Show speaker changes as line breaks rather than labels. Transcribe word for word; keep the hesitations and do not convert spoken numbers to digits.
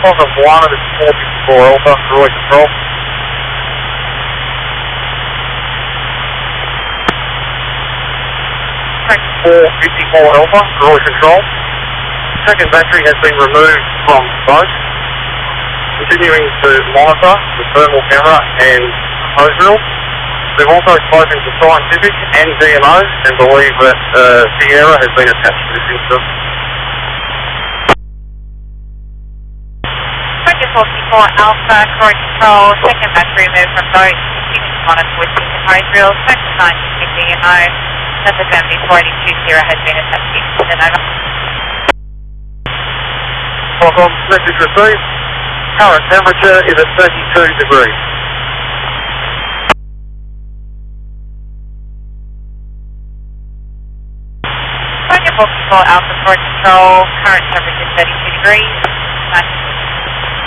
clock of one, and it's four fifty-four Alpha, Roy Control. four fifty-four Alpha, Roy Control. Second battery has been removed from boat. Continuing to monitor the thermal camera and hose reel. We've also spoken to Scientific and D M O and believe that uh, Sierra has been attached to this incident.
forty-four Alpha, Roy Control, second battery removed from boat. Continuing to monitor with the hose reel. Spoken to Scientific D M O. Number seventy four eighty-two Sierra has been attached to the incident. Over.
Qualcomm, message received. Current temperature is at thirty-two degrees.
forty-four Alpha, Roy Control, current temperature thirty-two degrees.